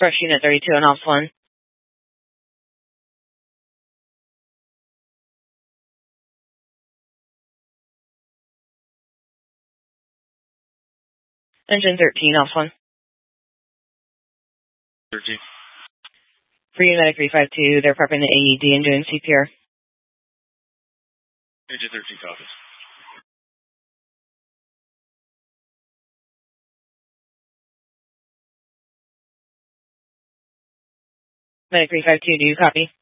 Brush Unit 32 and Ops 1. Engine 13, Ops 1. 13. For United 352, they're prepping the AED and doing CPR. Engine 13 copies. Medic 352, do you copy?